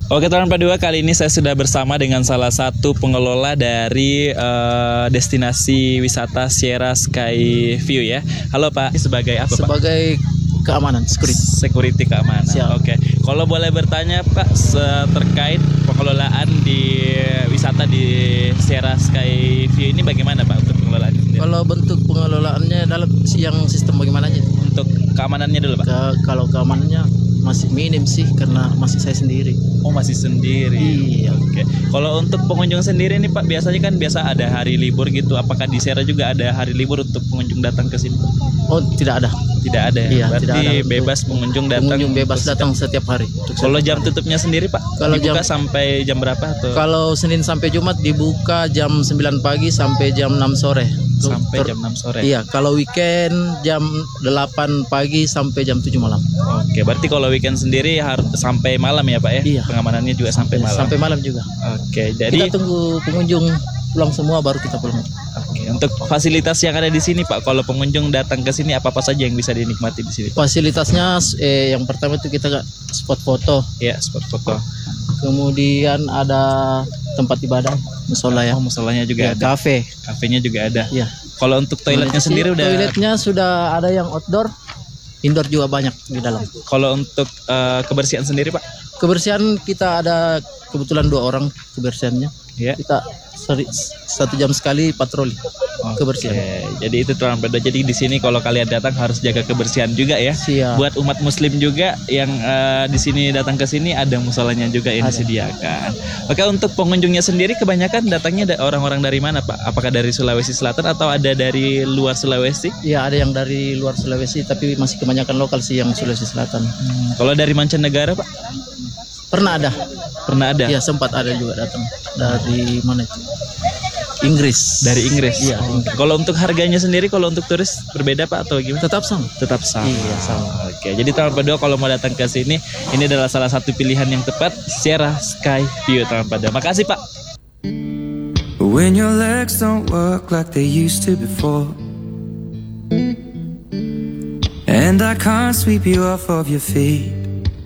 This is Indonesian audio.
Oke teman Padua, kali ini saya sudah bersama dengan salah satu pengelola dari destinasi wisata Sierra Sky View ya. Halo Pak, sebagai apa Pak? Sebagai keamanan, Security keamanan. Siap. Oke, kalau boleh bertanya Pak terkait pengelolaan di wisata di Sierra Sky View ini bagaimana Pak untuk pengelolaan sendiri? Kalau bentuk pengelolaannya dalam yang sistem bagaimana aja? Untuk keamanannya dulu Pak? Kalau keamanannya masih minim sih karena masih saya sendiri. Oh masih sendiri. Iya. Oke. Kalau untuk pengunjung sendiri nih Pak, biasanya kan ada hari libur gitu. Apakah di Sierra juga ada hari libur untuk pengunjung datang ke sini? Oh tidak ada. Tidak ada ya. Iya, Berarti tidak ada. bebas pengunjung datang. Pengunjung bebas datang setiap hari. Kalau jam tutupnya sendiri Pak? Kalau dibuka sampai jam berapa tuh? Kalau Senin sampai Jumat dibuka jam 9 pagi sampai jam 6 sore. Sampai jam 6 sore. Iya, kalau weekend jam 8 pagi sampai jam 7 malam. Oke, berarti kalau weekend sendiri harus sampai malam ya Pak ya? Iya. Pengamanannya juga sampai malam. Sampai malam juga. Oke, jadi kita tunggu pengunjung pulang semua baru kita pulang. Oke, untuk fasilitas yang ada di sini Pak, kalau pengunjung datang ke sini apa saja yang bisa dinikmati di sini Pak? Fasilitasnya yang pertama itu kita spot foto. Ya, spot foto. Kemudian ada tempat ibadah, musola ya. Oh, musolanya juga ya, ada. Kafe. Kafenya juga ada. Iya. Kalau untuk toiletnya sendiri udah. Toiletnya sudah ada yang outdoor, indoor juga banyak di dalam. Kalau untuk kebersihan sendiri Pak? Kebersihan kita ada kebetulan 2 orang kebersihannya. Ya. Kita 1 jam sekali patroli kebersihan. Jadi itu teman Padua. Jadi di sini kalau kalian datang harus jaga kebersihan juga ya. Siap. Buat umat Muslim juga yang di sini datang ke sini ada musolanya juga yang disediakan. Oke, untuk pengunjungnya sendiri kebanyakan datangnya orang-orang dari mana Pak? Apakah dari Sulawesi Selatan atau ada dari luar Sulawesi? Ya ada yang dari luar Sulawesi tapi masih kebanyakan lokal sih yang Sulawesi Selatan. Kalau dari mancanegara Pak? Pernah ada. Iya sempat ada juga datang dari mana itu? Inggris. Dari Inggris. Iya. Kalau untuk harganya sendiri, kalau untuk turis berbeda Pak atau gimana? Tetap sama. Tetap sama. Iya sama. Oke, jadi teman Padua kalau mau datang ke sini, ini adalah salah satu pilihan yang tepat, Sierra Sky View teman Padua. Makasih Pak. When your legs don't work like they used to before, and I can't sweep you off of your feet,